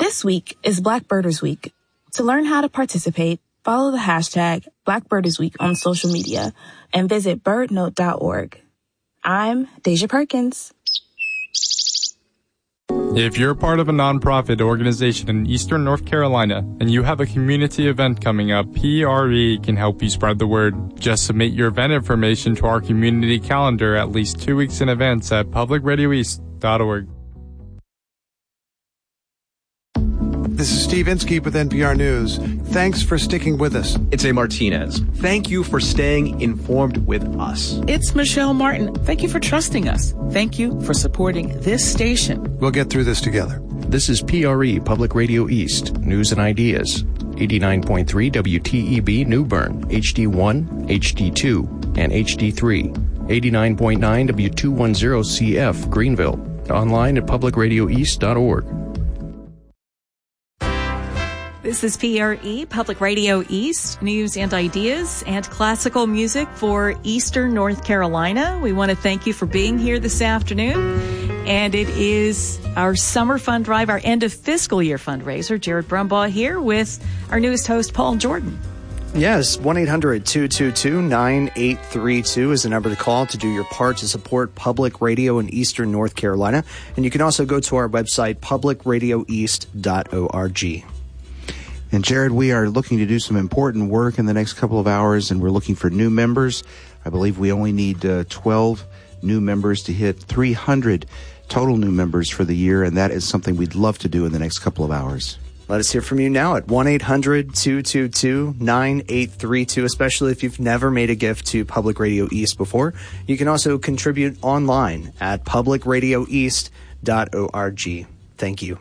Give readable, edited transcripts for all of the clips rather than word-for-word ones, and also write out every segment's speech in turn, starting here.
This week is Black Birders Week. To learn how to participate, follow the hashtag Black Birders Week on social media and visit birdnote.org. I'm Deja Perkins. If you're part of a nonprofit organization in Eastern North Carolina and you have a community event coming up, PRE can help you spread the word. Just submit your event information to our community calendar at least 2 weeks in advance at publicradioeast.org. This is Steve Inskeep with NPR News. Thanks for sticking with us. It's A. Martinez. Thank you for staying informed with us. It's Michelle Martin. Thank you for trusting us. Thank you for supporting this station. We'll get through this together. This is PRE Public Radio East, News and Ideas. 89.3 WTEB New Bern, HD1, HD2, and HD3. 89.9 W210CF Greenville. Online at publicradioeast.org. This is PRE, Public Radio East, news and ideas and classical music for Eastern North Carolina. We want to thank you for being here this afternoon. And it is our summer fund drive, our end of fiscal year fundraiser. Jared Brumbaugh here with our newest host, Paul Jordan. Yes, 1-800-222-9832 is the number to call to do your part to support public radio in Eastern North Carolina. And you can also go to our website, publicradioeast.org. And Jared, we are looking to do some important work in the next couple of hours, and we're looking for new members. I believe we only need 12 new members to hit 300 total new members for the year, and that is something we'd love to do in the next couple of hours. Let us hear from you now at 1-800-222-9832, especially if you've never made a gift to Public Radio East before. You can also contribute online at publicradioeast.org. Thank you.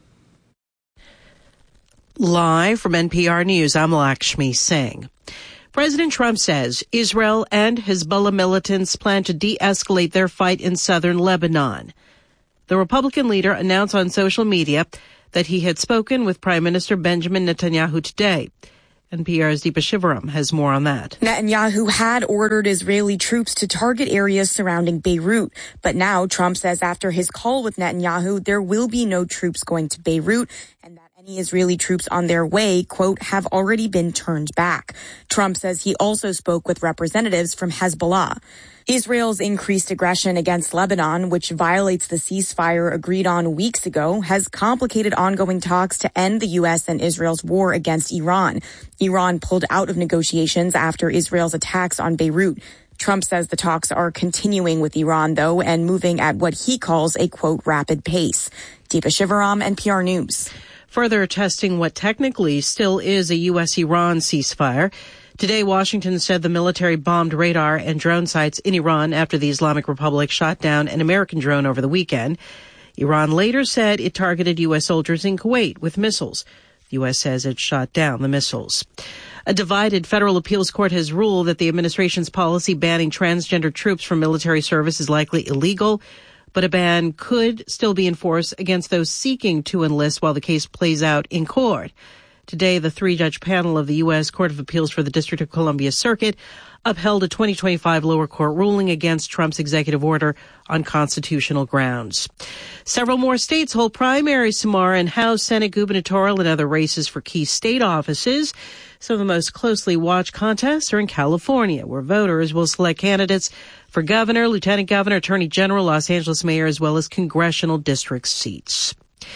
Live from NPR News, I'm Lakshmi Singh. President Trump says Israel and Hezbollah militants plan to de-escalate their fight in southern Lebanon. The Republican leader announced on social media that he had spoken with Prime Minister Benjamin Netanyahu today. NPR's Deepa Shivaram has more on that. Netanyahu had ordered Israeli troops to target areas surrounding Beirut. But now Trump says after his call with Netanyahu, there will be no troops going to Beirut and that any Israeli troops on their way, quote, have already been turned back. Trump says he also spoke with representatives from Hezbollah. Israel's increased aggression against Lebanon, which violates the ceasefire agreed on weeks ago, has complicated ongoing talks to end the U.S. and Israel's war against Iran. Iran pulled out of negotiations after Israel's attacks on Beirut. Trump says the talks are continuing with Iran, though, and moving at what he calls a, quote, rapid pace. Deepa Shivaram, NPR News. Further testing what technically still is a U.S.-Iran ceasefire. Today, Washington said the military bombed radar and drone sites in Iran after the Islamic Republic shot down an American drone over the weekend. Iran later said it targeted U.S. soldiers in Kuwait with missiles. The U.S. says it shot down the missiles. A divided federal appeals court has ruled that the administration's policy banning transgender troops from military service is likely illegal, but a ban could still be enforced against those seeking to enlist while the case plays out in court. Today, the three-judge panel of the U.S. Court of Appeals for the District of Columbia Circuit upheld a 2025 lower court ruling against Trump's executive order on constitutional grounds. Several more states hold primaries tomorrow in House, Senate, gubernatorial, and other races for key state offices. Some of the most closely watched contests are in California, where voters will select candidates for governor, lieutenant governor, attorney general, Los Angeles mayor, as well as congressional district seats.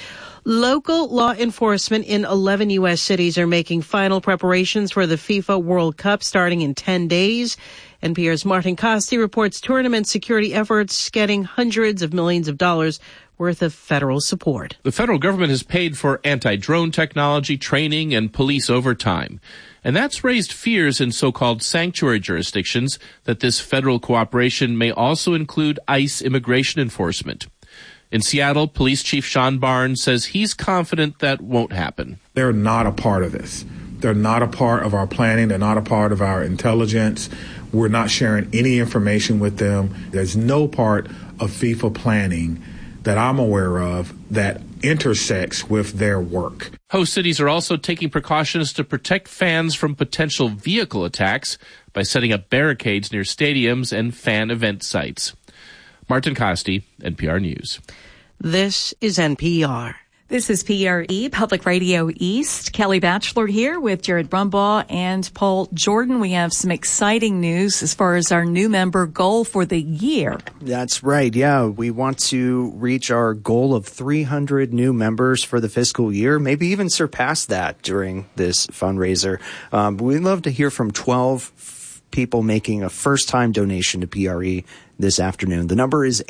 Local law enforcement in 11 U.S. cities are making final preparations for the FIFA World Cup starting in 10 days. NPR's Martin Costi reports tournament security efforts getting hundreds of millions of dollars worth of federal support. The federal government has paid for anti-drone technology, training, and police overtime. And that's raised fears in so-called sanctuary jurisdictions that this federal cooperation may also include ICE immigration enforcement. In Seattle, Police Chief Sean Barnes says he's confident that won't happen. They're not a part of this. They're not a part of our planning. They're not a part of our intelligence. We're not sharing any information with them. There's no part of FIFA planning that I'm aware of that intersects with their work. Host cities are also taking precautions to protect fans from potential vehicle attacks by setting up barricades near stadiums and fan event sites. Martin Costi, NPR News. This is NPR. This is PRE, Public Radio East. Kelly Batchelor here with Jared Brumbaugh and Paul Jordan. We have some exciting news as far as our new member goal for the year. That's right. Yeah, we want to reach our goal of 300 new members for the fiscal year, maybe even surpass that during this fundraiser. We'd love to hear from 12 people making a first-time donation to PRE this afternoon. The number is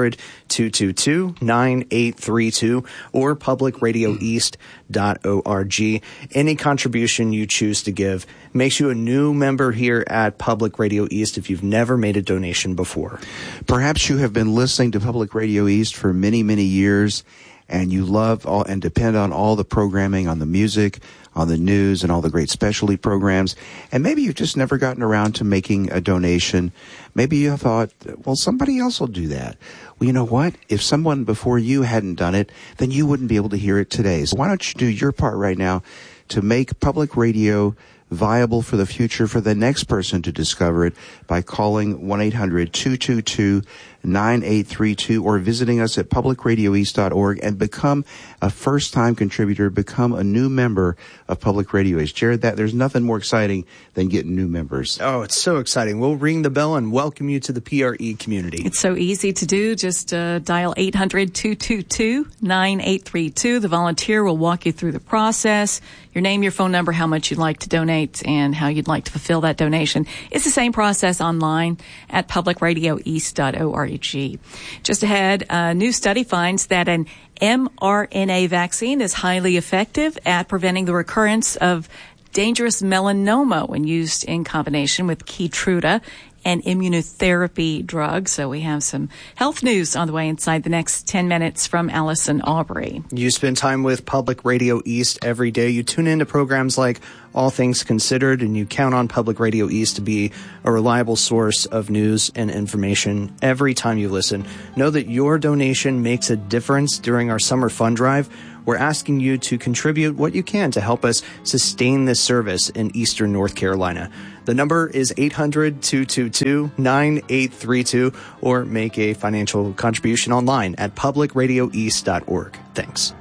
800-222-9832 or publicradioeast.org. Any contribution you choose to give makes you a new member here at Public Radio East if you've never made a donation before. Perhaps you have been listening to Public Radio East for many, many years, and you love all, and depend on all the programming, on the music, on the news, and all the great specialty programs. And maybe you've just never gotten around to making a donation. Maybe you thought, well, somebody else will do that. Well, you know what? If someone before you hadn't done it, then you wouldn't be able to hear it today. So why don't you do your part right now to make public radio viable for the future for the next person to discover it by calling 1-800-222-9832 or visiting us at publicradioeast.org and become a first-time contributor, become a new member of Public Radio East. Jared, there's nothing more exciting than getting new members. Oh, it's so exciting. We'll ring the bell and welcome you to the PRE community. It's so easy to do. Just dial 800-222-9832. The volunteer will walk you through the process, your name, your phone number, how much you'd like to donate, and how you'd like to fulfill that donation. It's the same process online at publicradioeast.org. Just ahead, a new study finds that an mRNA vaccine is highly effective at preventing the recurrence of dangerous melanoma when used in combination with Keytruda and immunotherapy drugs. So we have some health news on the way inside the next 10 minutes from Allison Aubrey. You spend time with Public Radio East every day. You tune into programs like All Things Considered, and you count on Public Radio East to be a reliable source of news and information every time you listen. Know that your donation makes a difference during our summer fund drive. We're asking you to contribute what you can to help us sustain this service in Eastern North Carolina. The number is 800-222-9832 or make a financial contribution online at publicradioeast.org. Thanks.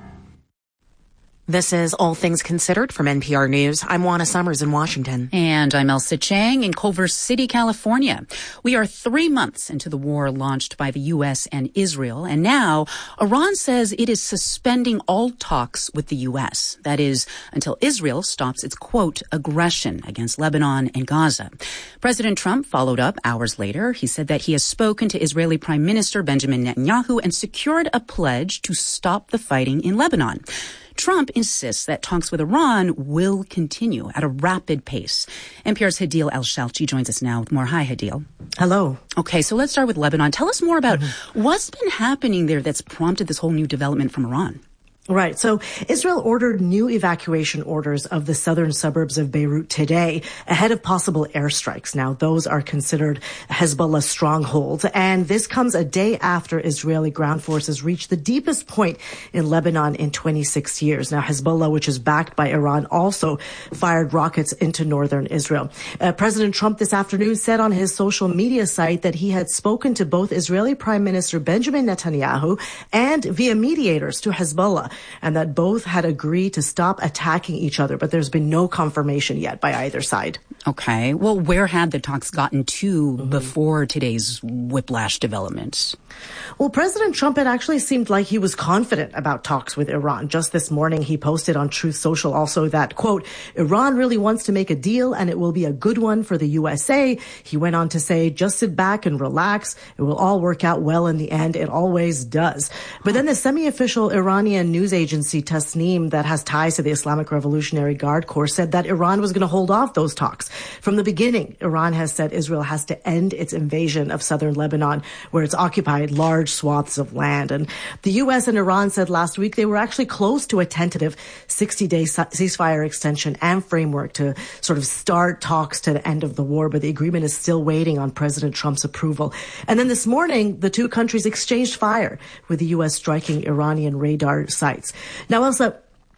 This is All Things Considered from NPR News. I'm Juana Summers in Washington. And I'm Elsa Chang in Culver City, California. We are 3 months into the war launched by the U.S. and Israel, and now Iran says it is suspending all talks with the U.S. That is, until Israel stops its, quote, aggression against Lebanon and Gaza. President Trump followed up hours later. He said that he has spoken to Israeli Prime Minister Benjamin Netanyahu and secured a pledge to stop the fighting in Lebanon. Trump insists that talks with Iran will continue at a rapid pace. NPR's Hadil El-Shalchi joins us now with more. Hi, Hadil. Hello. Okay, so let's start with Lebanon. Tell us more about what's been happening there that's prompted this whole new development from Iran. Right. So Israel ordered new evacuation orders of the southern suburbs of Beirut today ahead of possible airstrikes. Now, those are considered Hezbollah strongholds. And this comes a day after Israeli ground forces reached the deepest point in Lebanon in 26 years. Now, Hezbollah, which is backed by Iran, also fired rockets into northern Israel. President Trump this afternoon said on his social media site that he had spoken to both Israeli Prime Minister Benjamin Netanyahu and via mediators to Hezbollah, and that both had agreed to stop attacking each other, but there's been no confirmation yet by either side. Okay. Well, where had the talks gotten to before today's whiplash developments? Well, President Trump had actually seemed like he was confident about talks with Iran. Just this morning, he posted on Truth Social also that, quote, Iran really wants to make a deal and it will be a good one for the USA. He went on to say, just sit back and relax. It will all work out well in the end. It always does. But then the semi-official Iranian news agency Tasnim that has ties to the Islamic Revolutionary Guard Corps said that Iran was going to hold off those talks. From the beginning, Iran has said Israel has to end its invasion of southern Lebanon, where it's occupied large swaths of land. And the U.S. and Iran said last week they were actually close to a tentative 60-day ceasefire extension and framework to sort of start talks to the end of the war, but the agreement is still waiting on President Trump's approval. And then this morning, the two countries exchanged fire with the U.S. striking Iranian radar sites. Now, Elsa,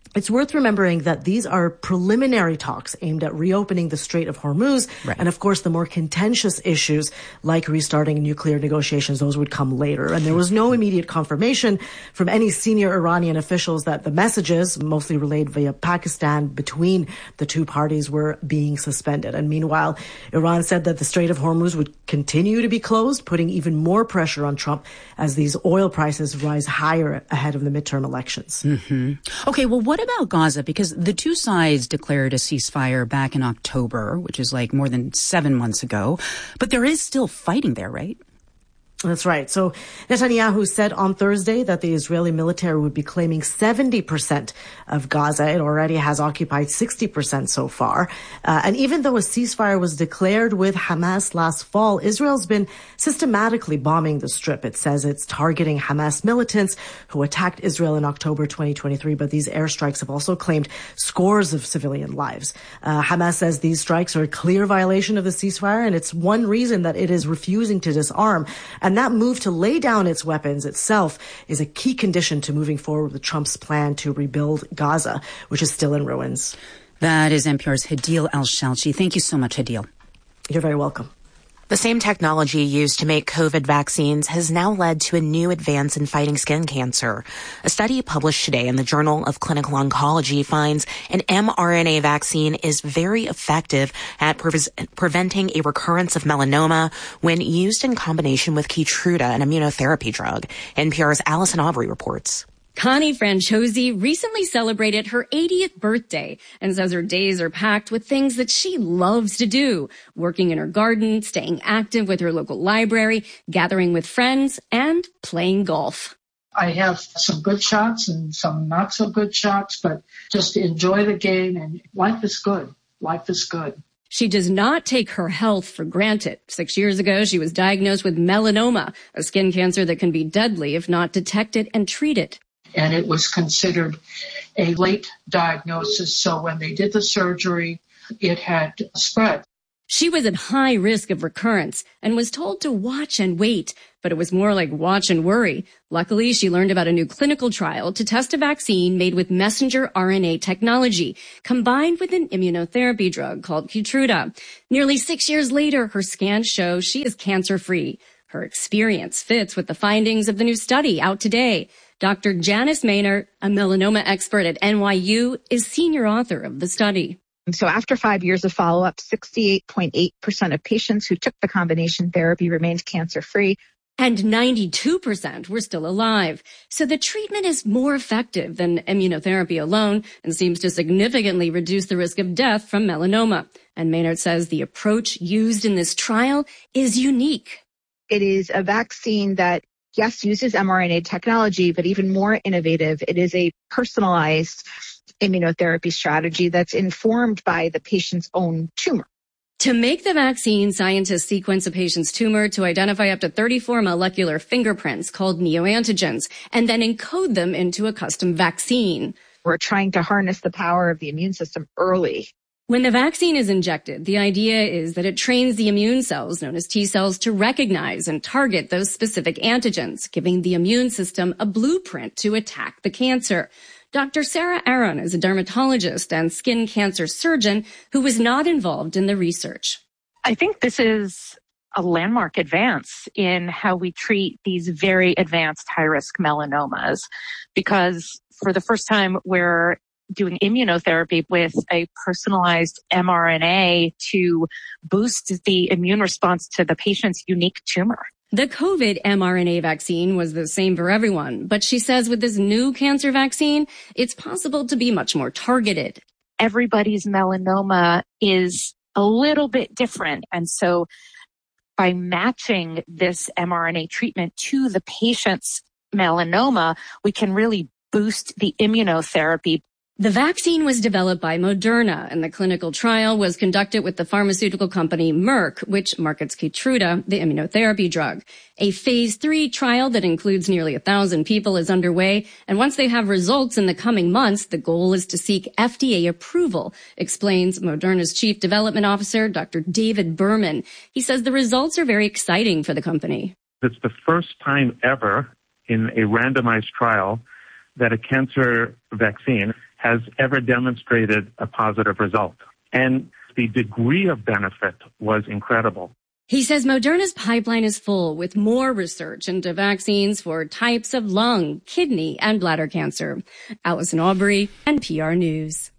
It's worth remembering that these are preliminary talks aimed at reopening the Strait of Hormuz. Right. And of course, the more contentious issues like restarting nuclear negotiations, those would come later. And there was no immediate confirmation from any senior Iranian officials that the messages, mostly relayed via Pakistan, between the two parties were being suspended. And meanwhile, Iran said that the Strait of Hormuz would continue to be closed, putting even more pressure on Trump as these oil prices rise higher ahead of the midterm elections. Mm-hmm. Okay, well, what about Gaza? Because the two sides declared a ceasefire back in October, which is like more than 7 months ago. But there is still fighting there, right? That's right. So Netanyahu said on Thursday that the Israeli military would be claiming 70% of Gaza. It already has occupied 60% so far. And even though a ceasefire was declared with Hamas last fall, Israel's been systematically bombing the Strip. It says it's targeting Hamas militants who attacked Israel in October 2023. But these airstrikes have also claimed scores of civilian lives. Hamas says these strikes are a clear violation of the ceasefire, and it's one reason that it is refusing to disarm. And that move to lay down its weapons itself is a key condition to moving forward with Trump's plan to rebuild Gaza, which is still in ruins. That is NPR's Hadeel Al-Shalchi. Thank you so much, Hadeel. You're very welcome. The same technology used to make COVID vaccines has now led to a new advance in fighting skin cancer. A study published today in the Journal of Clinical Oncology finds an mRNA vaccine is very effective at preventing a recurrence of melanoma when used in combination with Keytruda, an immunotherapy drug. NPR's Allison Aubrey reports. Connie Franchosi recently celebrated her 80th birthday and says her days are packed with things that she loves to do, working in her garden, staying active with her local library, gathering with friends, and playing golf. I have some good shots and some not so good shots, but just enjoy the game, and life is good. Life is good. She does not take her health for granted. 6 years ago, she was diagnosed with melanoma, a skin cancer that can be deadly if not detected and treated. And it was considered a late diagnosis, so when they did the surgery, it had spread. She was at high risk of recurrence and was told to watch and wait, but it was more like watch and worry. Luckily, she learned about a new clinical trial to test a vaccine made with messenger RNA technology, combined with an immunotherapy drug called Keytruda. Nearly 6 years later, her scans show she is cancer-free. Her experience fits with the findings of the new study out today. Dr. Janice Maynard, a melanoma expert at NYU, is senior author of the study. So after 5 years of follow-up, 68.8% of patients who took the combination therapy remained cancer-free. And 92% were still alive. So the treatment is more effective than immunotherapy alone and seems to significantly reduce the risk of death from melanoma. And Maynard says the approach used in this trial is unique. It is a vaccine that, yes, uses mRNA technology, but even more innovative, it is a personalized immunotherapy strategy that's informed by the patient's own tumor. To make the vaccine, scientists sequence a patient's tumor to identify up to 34 molecular fingerprints called neoantigens and then encode them into a custom vaccine. We're trying to harness the power of the immune system early. When the vaccine is injected, the idea is that it trains the immune cells, known as T cells, to recognize and target those specific antigens, giving the immune system a blueprint to attack the cancer. Dr. Sarah Aron is a dermatologist and skin cancer surgeon who was not involved in the research. I think this is a landmark advance in how we treat these very advanced high-risk melanomas, because for the first time we're doing immunotherapy with a personalized mRNA to boost the immune response to the patient's unique tumor. The COVID mRNA vaccine was the same for everyone, but she says with this new cancer vaccine, it's possible to be much more targeted. Everybody's melanoma is a little bit different, and so by matching this mRNA treatment to the patient's melanoma, we can really boost the immunotherapy. The vaccine was developed by Moderna, and the clinical trial was conducted with the pharmaceutical company Merck, which markets Keytruda, the immunotherapy drug. A phase 3 trial that includes nearly 1,000 people is underway, and once they have results in the coming months, the goal is to seek FDA approval, explains Moderna's chief development officer, Dr. David Berman. He says the results are very exciting for the company. It's the first time ever in a randomized trial that a cancer vaccine has ever demonstrated a positive result. And the degree of benefit was incredible. He says Moderna's pipeline is full with more research into vaccines for types of lung, kidney, and bladder cancer. Allison Aubrey, NPR News.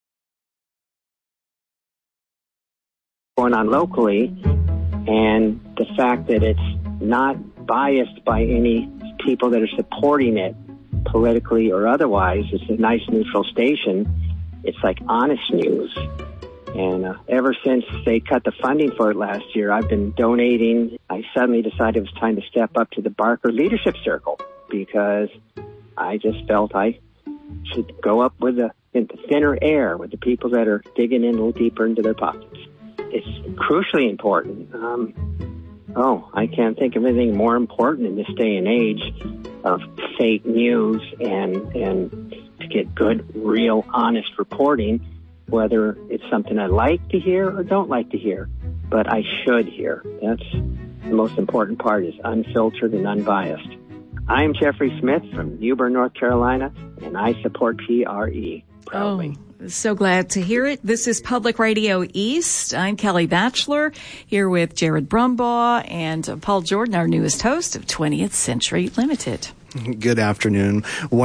Going on locally, and the fact that it's not biased by any people that are supporting it politically or otherwise. It's a nice neutral station. It's like honest news. And ever since they cut the funding for it last year, I've been donating. I suddenly decided it was time to step up to the Barker Leadership Circle because I just felt I should go up with the thinner air with the people that are digging in a little deeper into their pockets. It's crucially important. I can't think of anything more important in this day and age of fake news and to get good, real, honest reporting, whether it's something I like to hear or don't like to hear, but I should hear. That's the most important part, is unfiltered and unbiased. I'm Jeffrey Smith from New Bern, North Carolina, and I support PRE proudly. So glad to hear it. This is Public Radio East. I'm Kelly Batchelor here with Jared Brumbaugh and Paul Jordan, our newest host of 20th Century Limited. Good afternoon.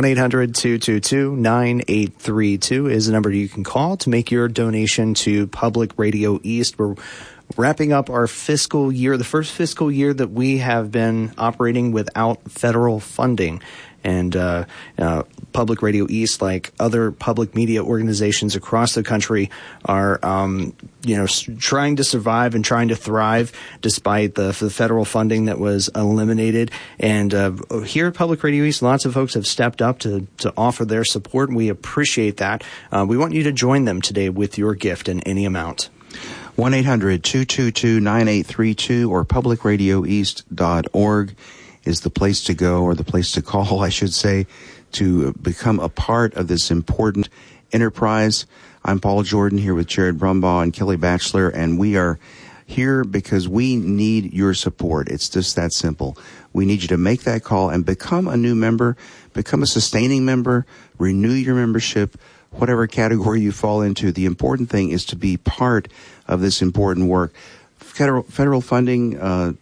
1-800-222-9832 is the number you can call to make your donation to Public Radio East. We're wrapping up our fiscal year, the first fiscal year that we have been operating without federal funding. And Public Radio East, like other public media organizations across the country, are trying to survive and trying to thrive despite the federal funding that was eliminated. And here at Public Radio East, lots of folks have stepped up to offer their support, and we appreciate that. We want you to join them today with your gift in any amount. 1-800-222-9832 or publicradioeast.org is the place to go, or the place to call, I should say, to become a part of this important enterprise. I'm Paul Jordan here with Jared Brumbaugh and Kelly Batchelor, and we are here because we need your support. It's just that simple. We need you to make that call and become a new member, become a sustaining member, renew your membership, whatever category you fall into. The important thing is to be part of this important work. Federal funding